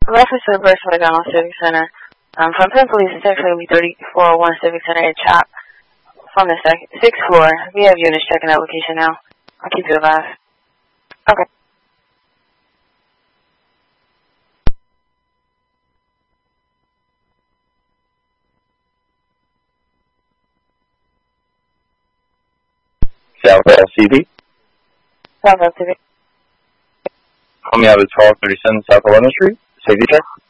Reference to the burst when I got on Civic Center. From Penn Police, it's actually going to be 3401 Civic Center at CHOP from the 6th floor. We have units checking that location now. I'll keep you advised. Okay. Southwest TV. Southwest TV. Call me out of 1237 South 11th Street. Safety check.